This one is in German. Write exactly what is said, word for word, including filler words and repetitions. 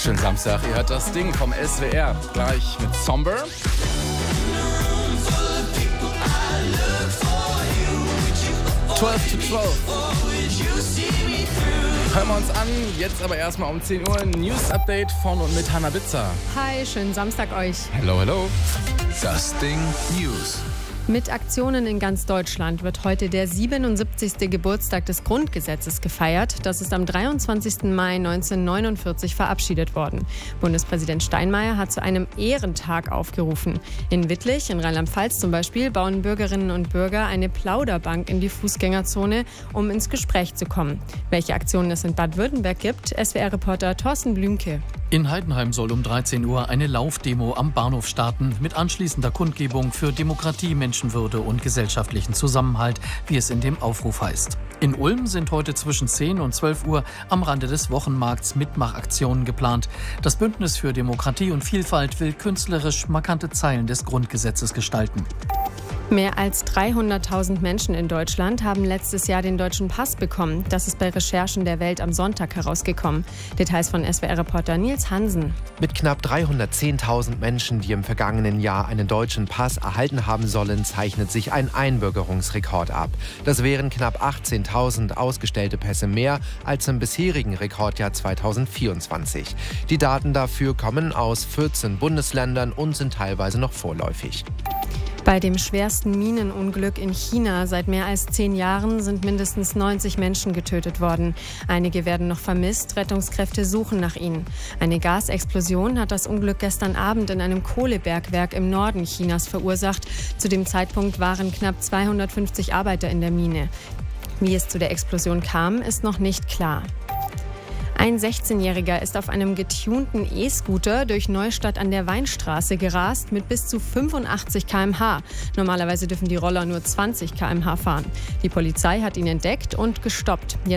Schönen Samstag, ihr hört das Ding vom S W R. Gleich mit Somber. zwölf zu zwölf. Hören wir uns an, jetzt aber erstmal um zehn Uhr ein News-Update von und mit Hannah Bitzer. Hi, schönen Samstag euch. Hello, hello. Das Ding News. Mit Aktionen in ganz Deutschland wird heute der siebenundsiebzigste Geburtstag des Grundgesetzes gefeiert. Das ist am dreiundzwanzigsten Mai neunzehnhundertneunundvierzig verabschiedet worden. Bundespräsident Steinmeier hat zu einem Ehrentag aufgerufen. In Wittlich, in Rheinland-Pfalz zum Beispiel, bauen Bürgerinnen und Bürger eine Plauderbank in die Fußgängerzone, um ins Gespräch zu kommen. Welche Aktionen es in Baden-Württemberg gibt, S W R-Reporter Thorsten Blümke. In Heidenheim soll um dreizehn Uhr eine Laufdemo am Bahnhof starten, mit anschließender Kundgebung für Demokratie, Menschenwürde und gesellschaftlichen Zusammenhalt, wie es in dem Aufruf heißt. In Ulm sind heute zwischen zehn und zwölf Uhr am Rande des Wochenmarkts Mitmachaktionen geplant. Das Bündnis für Demokratie und Vielfalt will künstlerisch markante Zeilen des Grundgesetzes gestalten. Mehr als dreihunderttausend Menschen in Deutschland haben letztes Jahr den deutschen Pass bekommen. Das ist bei Recherchen der Welt am Sonntag herausgekommen. Details von S W R-Reporter Nils Hansen. Mit knapp dreihundertzehntausend Menschen, die im vergangenen Jahr einen deutschen Pass erhalten haben sollen, zeichnet sich ein Einbürgerungsrekord ab. Das wären knapp achtzehntausend ausgestellte Pässe mehr als im bisherigen Rekordjahr zweitausendvierundzwanzig. Die Daten dafür kommen aus vierzehn Bundesländern und sind teilweise noch vorläufig. Bei dem schwersten Minenunglück in China seit mehr als zehn Jahren sind mindestens neunzig Menschen getötet worden. Einige werden noch vermisst, Rettungskräfte suchen nach ihnen. Eine Gasexplosion hat das Unglück gestern Abend in einem Kohlebergwerk im Norden Chinas verursacht. Zu dem Zeitpunkt waren knapp zweihundertfünfzig Arbeiter in der Mine. Wie es zu der Explosion kam, ist noch nicht klar. Ein sechzehnjähriger ist auf einem getunten E-Scooter durch Neustadt an der Weinstraße gerast mit bis zu fünfundachtzig Kilometer pro Stunde. Normalerweise dürfen die Roller nur zwanzig Kilometer pro Stunde fahren. Die Polizei hat ihn entdeckt und gestoppt. Jetzt